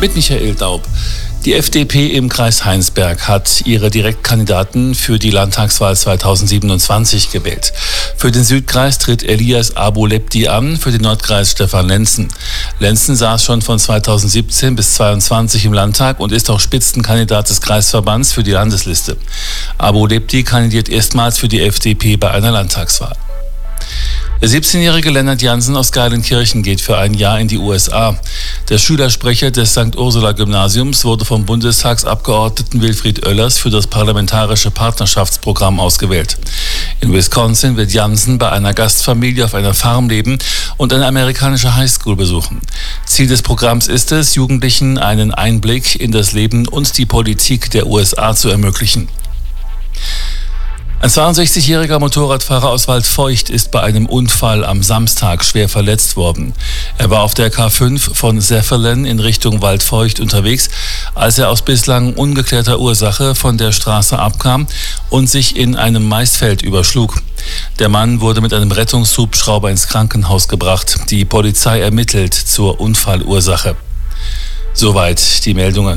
mit Michael Daub. Die FDP im Kreis Heinsberg hat ihre Direktkandidaten für die Landtagswahl 2027 gewählt. Für den Südkreis tritt Elias Abu-Lepti an, für den Nordkreis Stefan Lenzen. Lenzen saß schon von 2017 bis 2022 im Landtag und ist auch Spitzenkandidat des Kreisverbands für die Landesliste. Abu-Lepti kandidiert erstmals für die FDP bei einer Landtagswahl. Der 17-jährige Lennart Jansen aus Geilenkirchen geht für ein Jahr in die USA. Der Schülersprecher des St. Ursula-Gymnasiums wurde vom Bundestagsabgeordneten Wilfried Oellers für das Parlamentarische Partnerschaftsprogramm ausgewählt. In Wisconsin wird Jansen bei einer Gastfamilie auf einer Farm leben und eine amerikanische Highschool besuchen. Ziel des Programms ist es, Jugendlichen einen Einblick in das Leben und die Politik der USA zu ermöglichen. Ein 62-jähriger Motorradfahrer aus Waldfeucht ist bei einem Unfall am Samstag schwer verletzt worden. Er war auf der K5 von Seffelen in Richtung Waldfeucht unterwegs, als er aus bislang ungeklärter Ursache von der Straße abkam und sich in einem Maisfeld überschlug. Der Mann wurde mit einem Rettungshubschrauber ins Krankenhaus gebracht. Die Polizei ermittelt zur Unfallursache. Soweit die Meldungen.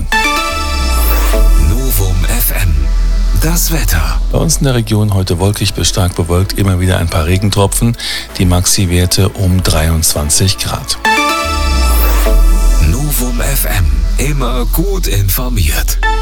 Novum FM. Das Wetter. Bei uns in der Region heute wolkig bis stark bewölkt, immer wieder ein paar Regentropfen, die Maxi-Werte um 23 Grad. Novum FM, immer gut informiert.